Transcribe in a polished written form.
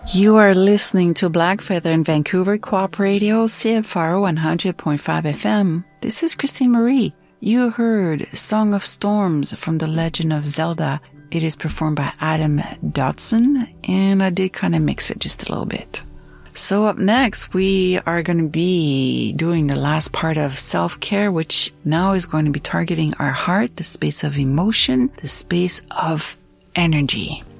You are listening to Black Feather in Vancouver Co-op Radio, CFR 100.5 FM. This is Christine Marie. You heard Song of Storms from The Legend of Zelda. It is performed by Adam Dodson, and I did kind of mix it just a little bit. So up next, we are going to be doing the last part of self-care, which now is going to be targeting our heart, the space of emotion, the space of energy.